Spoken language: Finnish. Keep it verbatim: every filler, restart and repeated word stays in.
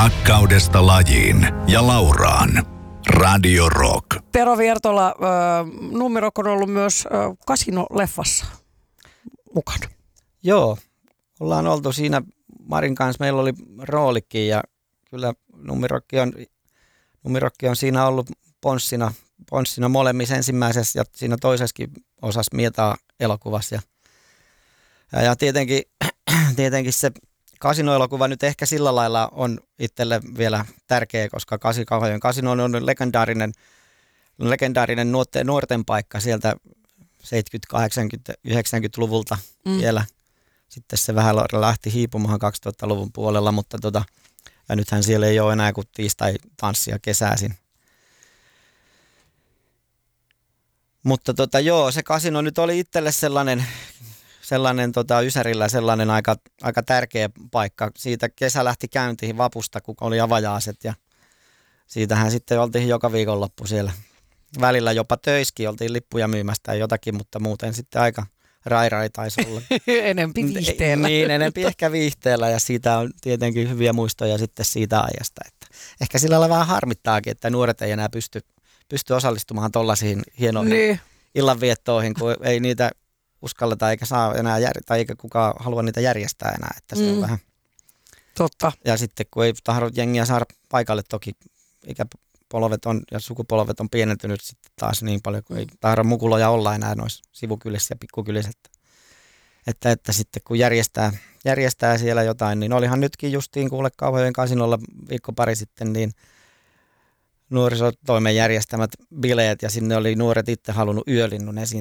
Rakkaudesta lajiin ja Lauraan. Radio Rock. Tero Viertola, äh, Nummirok on ollut myös äh, Casino-leffassa mukana. Joo, ollaan oltu siinä Marin kanssa. Meillä oli roolikin ja kyllä Nummirokki on, Nummirokki on siinä ollut ponssina, ponssina molemmissa ensimmäisessä ja siinä toisessakin osassa Mietaa-elokuvassa. Ja, ja, ja tietenkin, tietenkin se Casino-elokuva nyt ehkä sillä lailla on itselle vielä tärkeä, koska Kauhajoen Casino on legendaarinen, legendaarinen nuorten, nuorten paikka sieltä seitsemänkymmentä-, kahdeksankymmentä-, yhdeksänkymmentäluvulta mm. vielä. Sitten se vähän lähti hiipumaan kaksituhattaluvun puolella, mutta tota, ja nythän siellä ei ole enää kuin tiistai-tanssia kesäisin. Mutta tota, joo, se Casino nyt oli itselle sellainen, sellainen tota, Ysärillä sellainen aika, aika tärkeä paikka. Siitä kesä lähti käyntiin vapusta, kun oli avajaiset ja siitähän sitten oltiin joka viikonloppu siellä. Välillä jopa töiskin oltiin lippuja myymästä tai jotakin, mutta muuten sitten aika rairai taisi olla. Enempi viihteellä. Niin, enempi ehkä viihteellä ja siitä on tietenkin hyviä muistoja sitten siitä ajasta. Että ehkä sillä lailla vähän harmittaakin, että nuoret ei enää pysty, pysty osallistumaan tollaisiin hienoihin niin. illanviettoihin, kun ei niitä uskalleta eikä saa enää jär- tai eikä kukaan halua niitä järjestää enää. Että se mm. on vähän. Totta. Ja sitten kun ei tahdo jengiä saada paikalle toki, eikä polvet on ja sukupolvet on pienentynyt sitten taas niin paljon, kun ei tahdo mukuloja olla enää noissa sivukylissä ja pikkukylissä. Että, että sitten kun järjestää, järjestää siellä jotain, niin olihan nytkin justiin kuule Kauhajoen Casinolla viikko pari sitten, niin nuorisotoimen järjestämät bileet ja sinne oli nuoret itse halunnut yölinnun esiin.